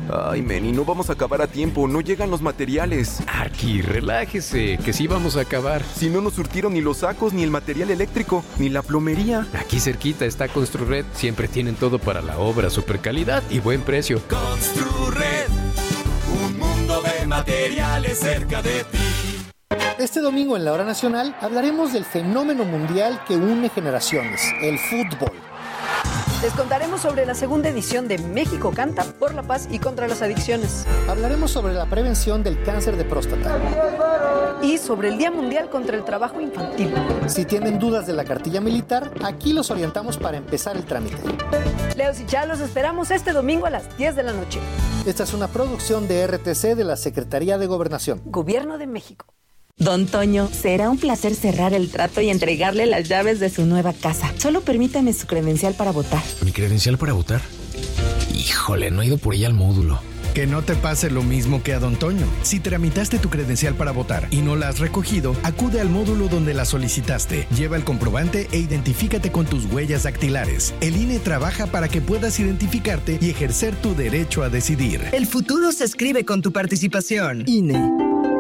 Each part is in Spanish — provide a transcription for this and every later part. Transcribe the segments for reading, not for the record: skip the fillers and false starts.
Ay, Manny, no vamos a acabar a tiempo, no llegan los materiales. Arqui, relájese, que sí vamos a acabar. Si no nos surtieron ni los sacos, ni el material eléctrico, ni la plomería. Aquí cerquita está Construred, siempre tienen todo para la obra, super calidad y buen precio. Construred, un mundo de materiales cerca de ti. Este domingo en la Hora Nacional hablaremos del fenómeno mundial que une generaciones, el fútbol. Les contaremos sobre la segunda edición de México Canta por la paz y contra las adicciones. Hablaremos sobre la prevención del cáncer de próstata. Y sobre el Día Mundial contra el Trabajo Infantil. Si tienen dudas de la cartilla militar, aquí los orientamos para empezar el trámite. Leos y Chá, los esperamos este domingo a las 10 de la noche. Esta es una producción de RTC de la Secretaría de Gobernación. Gobierno de México. Don Toño, será un placer cerrar el trato y entregarle las llaves de su nueva casa. Solo permítame su credencial para votar. ¿Mi credencial para votar? Híjole, no he ido por ella al módulo. Que no te pase lo mismo que a Don Toño. Si tramitaste tu credencial para votar y no la has recogido, acude al módulo donde la solicitaste. Lleva el comprobante e identifícate con tus huellas dactilares. El INE trabaja para que puedas identificarte y ejercer tu derecho a decidir. El futuro se escribe con tu participación. INE.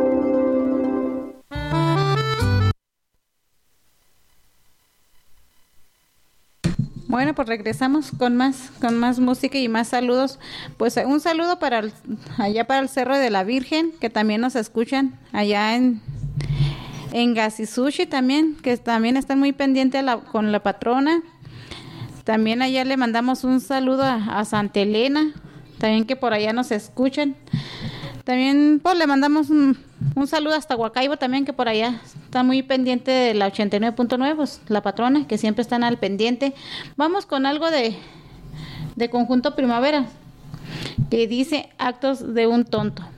Bueno, pues regresamos con más música y más saludos. Pues un saludo allá para el Cerro de la Virgen, que también nos escuchan allá en Gasisushi también, que también están muy pendientes con la patrona. También allá le mandamos un saludo a Santa Elena, también que por allá nos escuchan. También pues le mandamos un saludo hasta Huacaibo también, que por allá está muy pendiente de la 89.9, pues, la patrona, que siempre están al pendiente. Vamos con algo de Conjunto Primavera, que dice Actos de un tonto.